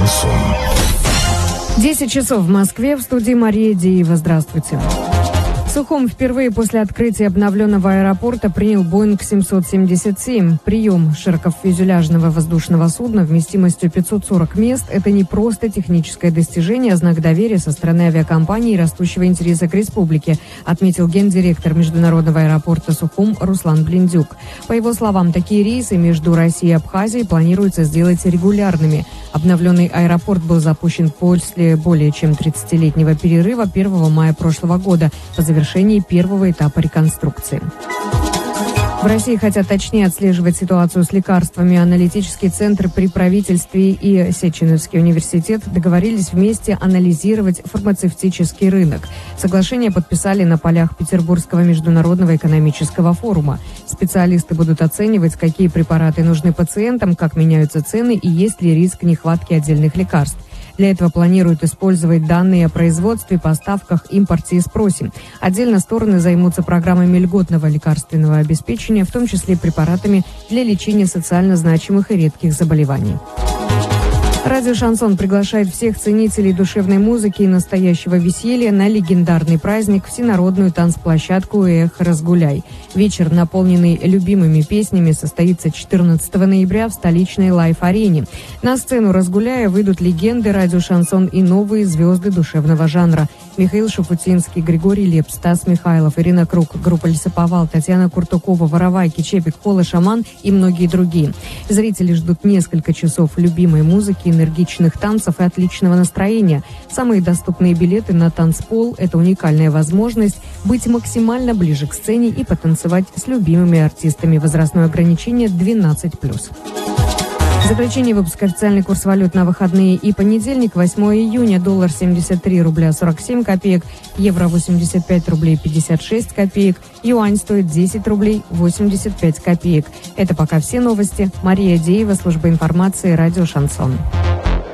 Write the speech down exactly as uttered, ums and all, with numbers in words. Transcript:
Шансон. десять часов в Москве, в студии Мария Деева. Здравствуйте. Сухум впервые после открытия обновленного аэропорта принял Боинг семьсот семьдесят семь. Прием широкофюзеляжного воздушного судна вместимостью пятьсот сорок мест – это не просто техническое достижение, а знак доверия со стороны авиакомпании и растущего интереса к республике, отметил гендиректор международного аэропорта Сухум Руслан Блиндюк. По его словам, такие рейсы между Россией и Абхазией планируется сделать регулярными. Обновленный аэропорт был запущен после более чем тридцатилетнего перерыва первого мая прошлого года по завершении первого этапа реконструкции. В России хотят точнее отслеживать ситуацию с лекарствами. Аналитические центры при правительстве и Сеченовский университет договорились вместе анализировать фармацевтический рынок. Соглашение подписали на полях Петербургского международного экономического форума. Специалисты будут оценивать, какие препараты нужны пациентам, как меняются цены и есть ли риск нехватки отдельных лекарств. Для этого планируют использовать данные о производстве, поставках, импорте и спросе. Отдельно стороны займутся программами льготного лекарственного обеспечения, в том числе препаратами для лечения социально значимых и редких заболеваний. Радио «Шансон» приглашает всех ценителей душевной музыки и настоящего веселья на легендарный праздник всенародную танцплощадку «Эх, разгуляй». Вечер, наполненный любимыми песнями, состоится четырнадцатого ноября в столичной лайф-арене. На сцену «Разгуляя» выйдут легенды радио «Шансон» и новые звезды душевного жанра. Михаил Шафутинский, Григорий Лепс, Стас Михайлов, Ирина Круг, группа «Лесоповал», Татьяна Куртукова, Воровайки, Чепик, Кола, Шаман и многие другие. Зрители ждут несколько часов любимой музыки, энергичных танцев и отличного настроения. Самые доступные билеты на танцпол – это уникальная возможность быть максимально ближе к сцене и потанцевать с любимыми артистами. Возрастное ограничение двенадцать плюс. В заключение выпуска официальный курс валют на выходные и понедельник, восьмого июня, доллар семьдесят три рубля сорок семь копеек, евро восемьдесят пять рублей пятьдесят шесть копеек, юань стоит десять рублей восемьдесят пять копеек. Это пока все новости. Мария Деева, служба информации, радио «Шансон».